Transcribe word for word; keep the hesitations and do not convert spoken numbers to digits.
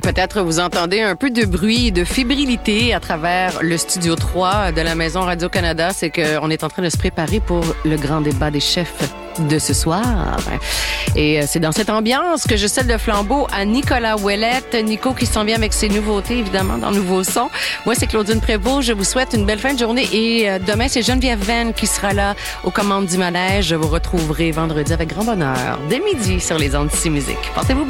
Peut-être vous entendez un peu de bruit et de fébrilité à travers le studio trois de la Maison Radio-Canada. C'est qu'on est en train de se préparer pour le grand débat des chefs de ce soir. Et c'est dans cette ambiance que je cède le flambeau à Nicolas Ouellette. Nico qui s'en vient avec ses nouveautés, évidemment, dans Nouveaux Sons. Moi, c'est Claudine Prévost. Je vous souhaite une belle fin de journée. Et demain, c'est Geneviève Venn qui sera là aux commandes du manège. Je vous retrouverai vendredi avec grand bonheur, dès midi, sur les ondes d'ici musique. Portez-vous bien.